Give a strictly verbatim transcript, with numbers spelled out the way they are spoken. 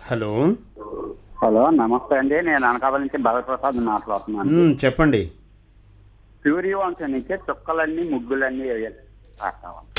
Hello hello నమస్తే అండి. నేను అనకాపల్లి నుంచి భగవత్ప్రసాద్ మాట్లాడుతున్నాను. మ్, చెప్పండి. సూర్యవంశం నుంచి చుక్కలన్నీ ముగ్గులన్నీ వేయాలి రాస్తాం.